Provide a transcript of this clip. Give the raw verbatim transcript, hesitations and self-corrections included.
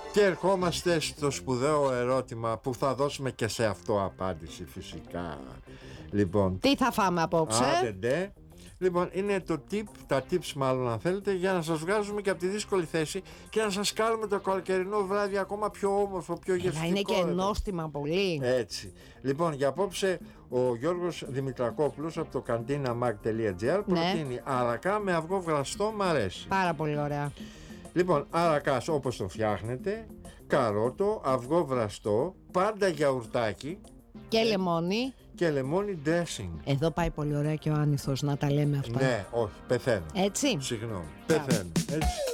Και ερχόμαστε στο σπουδαίο ερώτημα που θα δώσουμε και σε αυτό απάντηση φυσικά. Λοιπόν, τι θα φάμε απόψε? Άντε, λοιπόν, είναι το tip, τα tips μάλλον αν θέλετε, για να σας βγάζουμε και από τη δύσκολη θέση και να σας κάνουμε το καλοκαιρινό βράδυ ακόμα πιο όμορφο, πιο γευστικό. Θα είναι και νόστιμα πολύ. Έτσι. Λοιπόν, για απόψε ο Γιώργος Δημητρακόπουλος από το cantinamag τελεία gr προτείνει ναι. αρακά με αυγό βραστό, μ' αρέσει. Πάρα πολύ ωραία. Λοιπόν, αρακάς όπως το φτιάχνετε, καρότο, αυγό βραστό, πάντα γιαουρτάκι και λεμόνι. Και λεμόνι dressing. Εδώ πάει πολύ ωραία και ο άνηθος να τα λέμε αυτά. Ναι, όχι, πεθαίνω. Έτσι. Συγγνώμη, πεθαίνω. Έτσι.